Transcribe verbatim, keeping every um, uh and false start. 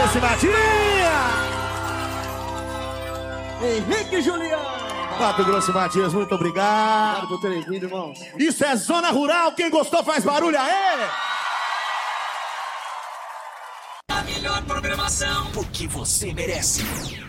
Grosso e Matias! Henrique e Juliano! Mato Grosso e Matias, muito obrigado. Obrigado por terem vindo, irmão. Isso é Zona Rural, quem gostou faz barulho, aê! A melhor programação, porque você merece.